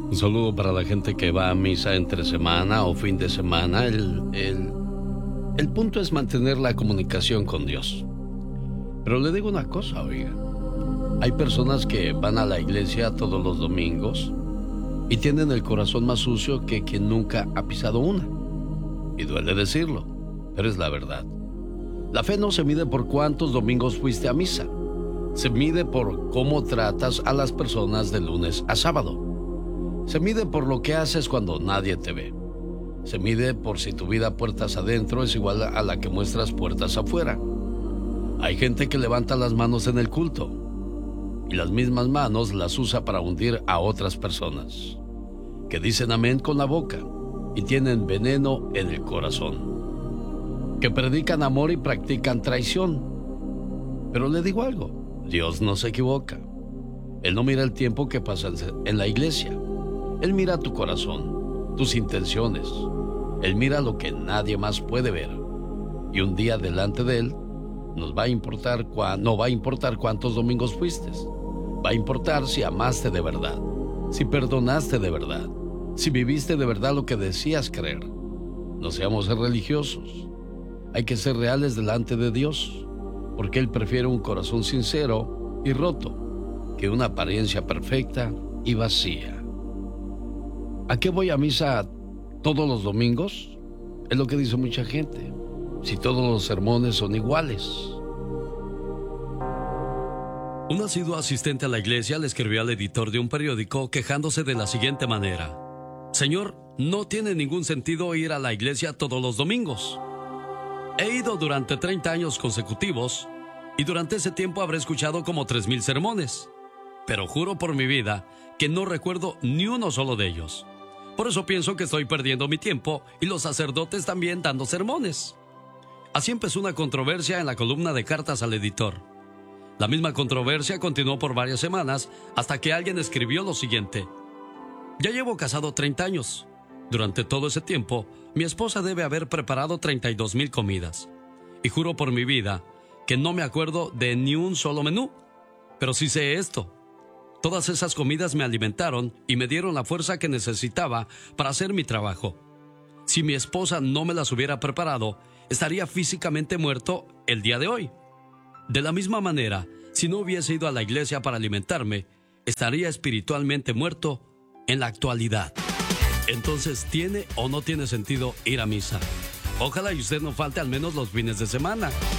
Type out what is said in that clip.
Un saludo para la gente que va a misa entre semana o fin de semana. El punto es mantener la comunicación con Dios. Pero le digo una cosa, oiga. Hay personas que van a la iglesia todos los domingos y tienen el corazón más sucio que quien nunca ha pisado una. Y duele decirlo, pero es la verdad. La fe no se mide por cuántos domingos fuiste a misa. Se mide por cómo tratas a las personas de lunes a sábado. Se mide por lo que haces cuando nadie te ve. Se mide por si tu vida puertas adentro es igual a la que muestras puertas afuera. Hay gente que levanta las manos en el culto y las mismas manos las usa para hundir a otras personas, que dicen amén con la boca y tienen veneno en el corazón, que predican amor y practican traición. Pero le digo algo, Dios no se equivoca. Él no mira el tiempo que pasas en la iglesia. Él mira tu corazón, tus intenciones. Él mira lo que nadie más puede ver. Y un día delante de Él no va a importar cuántos domingos fuiste. Va a importar si amaste de verdad, si perdonaste de verdad, si viviste de verdad lo que decías creer. No seamos religiosos. Hay que ser reales delante de Dios, porque Él prefiere un corazón sincero y roto que una apariencia perfecta y vacía. ¿A qué voy a misa todos los domingos? Es lo que dice mucha gente. Si todos los sermones son iguales. Un asiduo asistente a la iglesia le escribió al editor de un periódico quejándose de la siguiente manera: Señor, no tiene ningún sentido ir a la iglesia todos los domingos. He ido durante 30 años consecutivos y durante ese tiempo habré escuchado como 3,000 sermones. Pero juro por mi vida que no recuerdo ni uno solo de ellos. Por eso pienso que estoy perdiendo mi tiempo y los sacerdotes también dando sermones. Así empezó una controversia en la columna de cartas al editor. La misma controversia continuó por varias semanas hasta que alguien escribió lo siguiente: ya llevo casado 30 años. Durante todo ese tiempo, mi esposa debe haber preparado 32,000 comidas. Y juro por mi vida que no me acuerdo de ni un solo menú. Pero sí sé esto: todas esas comidas me alimentaron y me dieron la fuerza que necesitaba para hacer mi trabajo. Si mi esposa no me las hubiera preparado, estaría físicamente muerto el día de hoy. De la misma manera, si no hubiese ido a la iglesia para alimentarme, estaría espiritualmente muerto en la actualidad. Entonces, ¿tiene o no tiene sentido ir a misa? Ojalá y usted no falte al menos los fines de semana.